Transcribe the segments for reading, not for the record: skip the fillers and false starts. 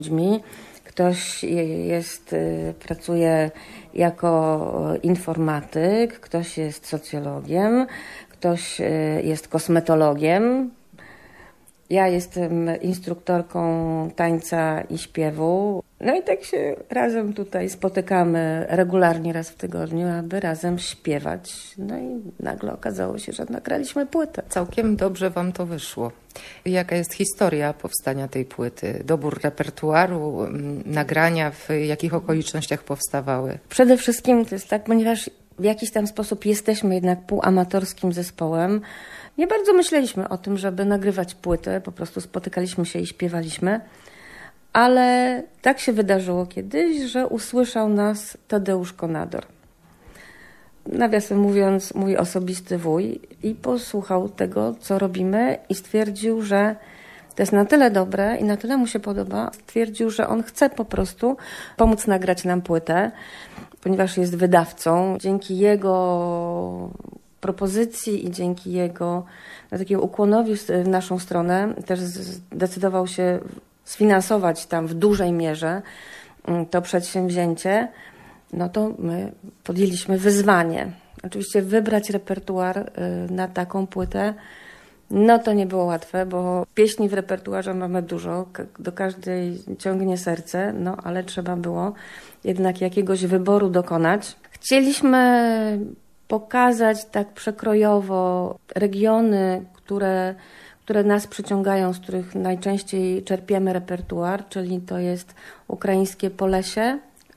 ludźmi. Ktoś pracuje jako informatyk, ktoś jest socjologiem, ktoś jest kosmetologiem. Ja jestem instruktorką tańca i śpiewu. No i tak się razem tutaj spotykamy regularnie raz w tygodniu, aby razem śpiewać. No i nagle okazało się, że nagraliśmy płytę. Całkiem dobrze wam to wyszło. Jaka jest historia powstania tej płyty? Dobór repertuaru, nagrania, w jakich okolicznościach powstawały? Przede wszystkim to jest tak, ponieważ w jakiś tam sposób jesteśmy jednak półamatorskim zespołem. Nie bardzo myśleliśmy o tym, żeby nagrywać płytę, po prostu spotykaliśmy się i śpiewaliśmy. Ale tak się wydarzyło kiedyś, że usłyszał nas Tadeusz Konador. Nawiasem mówiąc, mój osobisty wuj, i posłuchał tego, co robimy i stwierdził, że to jest na tyle dobre i na tyle mu się podoba. Stwierdził, że on chce po prostu pomóc nagrać nam płytę, ponieważ jest wydawcą. Dzięki jego propozycji i dzięki jego takiemu ukłonowi w naszą stronę też zdecydował się sfinansować tam w dużej mierze to przedsięwzięcie. No to my podjęliśmy wyzwanie. Oczywiście wybrać repertuar na taką płytę, no to nie było łatwe, bo pieśni w repertuarze mamy dużo, do każdej ciągnie serce, no ale trzeba było jednak jakiegoś wyboru dokonać. Chcieliśmy pokazać tak przekrojowo regiony, które nas przyciągają, z których najczęściej czerpiemy repertuar, czyli to jest ukraińskie Polesie,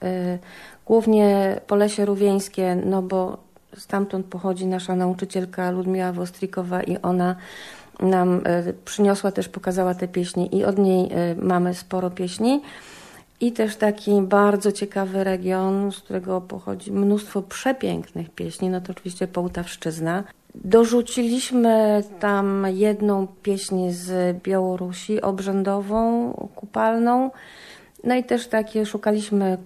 głównie Polesie Rówieńskie, no bo stamtąd pochodzi nasza nauczycielka Ludmiła Wostrikowa i ona nam przyniosła, też pokazała te pieśni i od niej mamy sporo pieśni. I też taki bardzo ciekawy region, z którego pochodzi mnóstwo przepięknych pieśni, no to oczywiście Połtawszczyzna. Dorzuciliśmy tam jedną pieśń z Białorusi, obrzędową, kupalną. No i też takie szukaliśmy,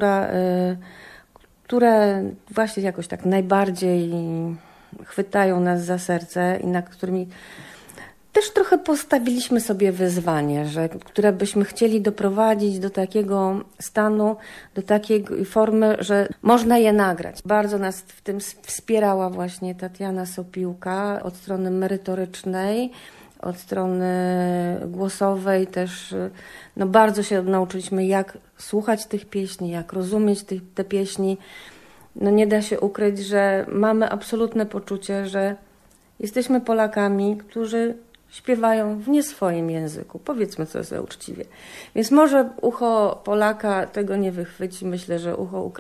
które właśnie jakoś tak najbardziej chwytają nas za serce i nad którymi też trochę postawiliśmy sobie wyzwanie, które byśmy chcieli doprowadzić do takiego stanu, do takiej formy, że można je nagrać. Bardzo nas w tym wspierała właśnie Tatiana Sopiłka od strony merytorycznej, od strony głosowej też. No bardzo się nauczyliśmy, jak słuchać tych pieśni, jak rozumieć te pieśni. No nie da się ukryć, że mamy absolutne poczucie, że jesteśmy Polakami, którzy śpiewają w nie swoim języku. Powiedzmy to sobie uczciwie. Więc może ucho Polaka tego nie wychwyci. Myślę, że ucho